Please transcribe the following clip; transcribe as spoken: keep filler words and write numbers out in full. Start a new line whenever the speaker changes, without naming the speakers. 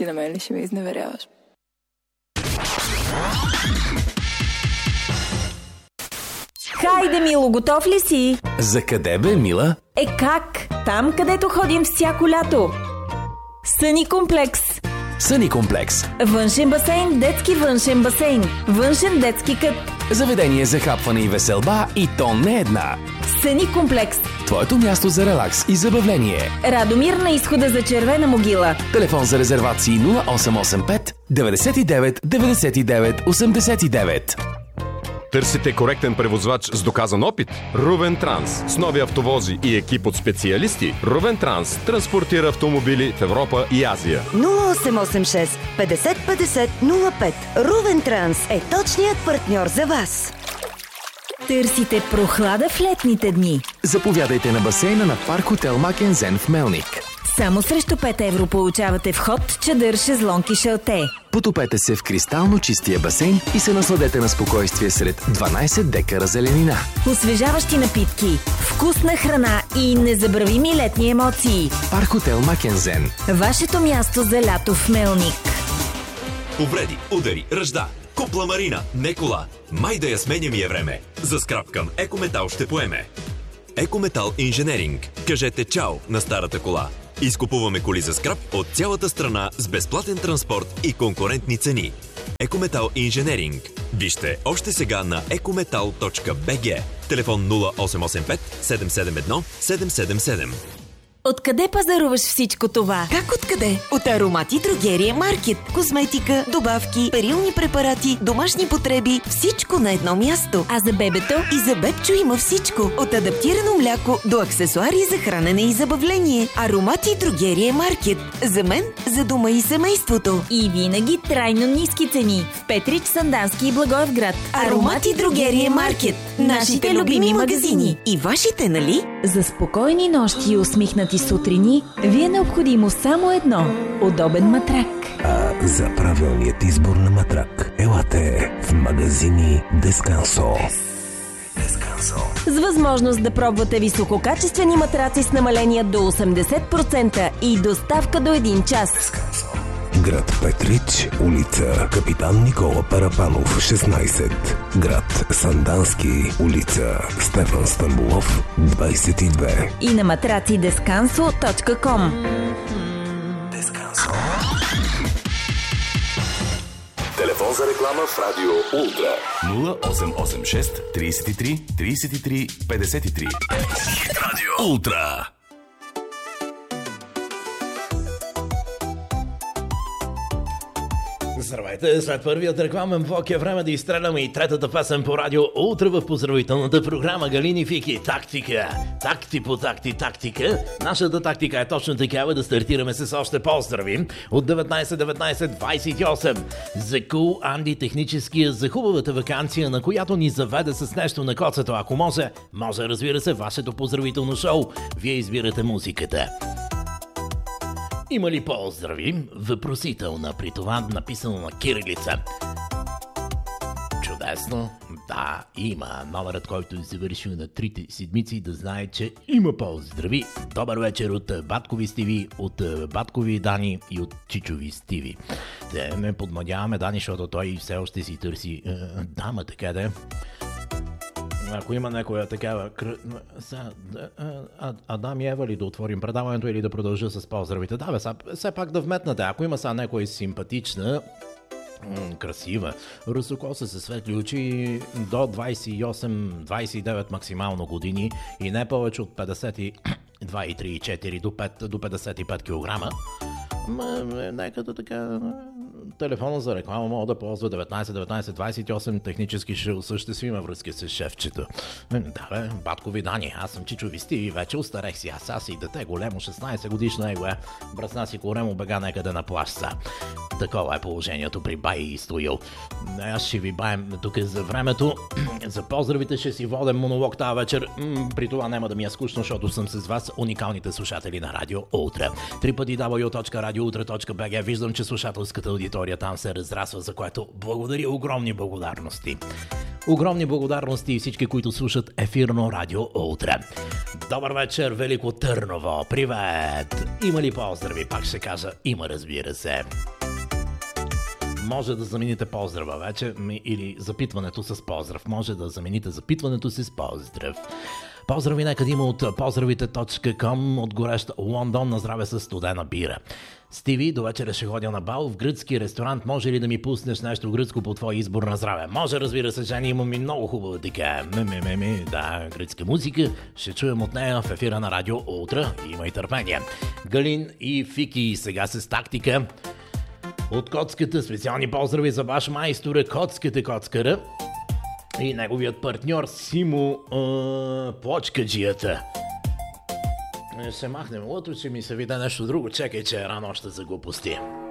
ти на мен ли ще ме изневеряваш?
Хайде, Мило, готов ли си?
За къде бе, Мила?
Е как? Там, където ходим всяко лято. Съни комплекс.
Съни комплекс.
Външен басейн, детски външен басейн. Външен детски кът.
Заведение за хапване и веселба, и то не една.
Съни комплекс.
Твоето място за релакс и забавление.
Радомир на изхода за Червена могила.
Телефон за резервации нула осем осем пет деветдесет и девет деветдесет и девет осемдесет и девет.
Търсите коректен превозвач с доказан опит? Рувен Транс. С нови автовози и екип от специалисти, Рувен Транс транспортира автомобили в Европа и Азия.
нула осем осем шест петдесет петдесет нула пет. Рувен Транс е точният партньор за вас.
Търсите прохлада в летните дни.
Заповядайте на басейна на Парк Хотел Макензен в Мелник.
Само срещу пет евро получавате вход, чадър, шезлонг и шалте.
Потопете се в кристално чистия басейн и се насладете на спокойствие сред дванайсет декара зеленина.
Освежаващи напитки, вкусна храна и незабравими летни емоции.
Парк Хотел Макензен.
Вашето място за лято в Мелник.
Повреди, удари, ръжда. Купла Марина, не кола. Май да я сменя ми е време. За скрап към Екометал ще поеме. Екометал Инженеринг. Кажете чао на старата кола. Изкупуваме коли за скрап от цялата страна с безплатен транспорт и конкурентни цени. Екометал Инженеринг. Вижте още сега на екометал точка би джи. Телефон нула осем осем пет седем седем едно седем седем седем.
Откъде пазаруваш всичко това?
Как откъде? От Аромати Дрогерия Маркет. Козметика, добавки, перилни препарати, домашни потреби, всичко на едно място.
А за бебето?
И за бебчо има всичко. От адаптирано мляко до аксесуари за хранене и забавление. Аромати Дрогерия Маркет. За мен, за дома и семейството.
И винаги трайно ниски цени. В Петрич, Сандански и Благоевград.
Аромати Дрогерия Маркет. Нашите любими магазини. И вашите, нали?
За спокойни нощи и усмихнати сутрини ви е необходимо само едно – удобен матрак.
А за правилният избор на матрак елате в магазини Дескансо. Дескансо.
С възможност да пробвате висококачествени матраци с намаления до осемдесет процента и доставка до един час.
Дескансо. Град Петрич, улица Капитан Никола Парапанов, шестнайсет. Град Сандански, улица Стефан Стамбулов, двайсет и две.
И на матраци дескансо точка ком.
Дескансо.
Телефон за реклама в Радио Ултра.
нула осем осем шест трийсет и три трийсет и три петдесет и три. Радио Ултра.
Здравейте, след първият рекламен блок е време да изстреляме и третата песен по Радио Ултра в поздравителната програма Галини Фики. Тактика, такти по такти, тактика. Нашата тактика е точно такава, да стартираме с още поздрави от деветнайсет деветнайсет двайсет и осем. За Кул Анди техническия, за хубавата ваканция, на която ни заведе с нещо на коцето. Ако може, може разбира се, вашето поздравително шоу. Вие избирате музиката. Има ли поздрави? Въпросителна, при това написано на кирилица. Чудесно. Да, има. Номерът, който е завършил на трите седмици, да знае, че има поздрави. Добър вечер от Баткови Стиви, от Баткови Дани и от Чичови Стиви. Те не подмадяваме Дани, защото той все още си търси е, дама, така да. Ако има някоя такава... Адам и Ева ли да отворим предаването или да продължа с поздравите? Да, бе, са, все пак да вметнате. Ако има са някоя симпатична, м- красива, русокоса със светли очи до двайсет и осем двайсет и девет максимално години и не повече от петдесет и два и три и четири до, пет, до петдесет и пет килограма, М- нека да така... Телефона за реклама мога да ползва деветнайсет деветнайсет двайсет и осем, технически ще осъществиме връзки с шефчето. Да бе, Баткови Дани, аз съм Чичо Висти и вече устарех си, аз аз и дете големо, шестнайсет годишно его е, бръсна си коремо бега некъде на плащ са. Такова е положението при Бай и Стоил. Аз ще ви баем тук за времето, за поздравите ще си водем монолог тази вечер, при това няма да ми е скучно, защото съм с вас, уникалните слушатели на Радио Ултра. Три пъти дабъл ю точка радио ултра точка би джи. Виждам, че слушателската аудитория там се разрасва, за което благодаря, огромни благодарности. Огромни благодарности и всички, които слушат ефирно радио утре. Добър вечер, Велико Търново. Привет! Има ли поздрави? Пак ще кажа, има, разбира се. Може да замените поздрава вече или запитването с поздрав. Може да замените запитването си с поздрав. Поздрави нека има от поздравите точка ком от горещ Лондон, на здраве с студена бира. Стиви, до вечера ще ходя на бал в гръцки ресторант. Може ли да ми пуснеш нещо гръцко по твой избор на здраве? Може, разбира се, Жени, имам и много хубава така. Ме-ме-ме-ме, да, гръцка музика. Ще чуем от нея в ефира на радио утре. Има и търпение. Галин и Фики сега с тактика. От Коцката специални поздрави за баш майстора Коцката Коцкара и неговият партньор Симо е, Плочкаджията. Ще махнем лото, че ми се вида нещо друго. Чекай, че е рано още за глупости.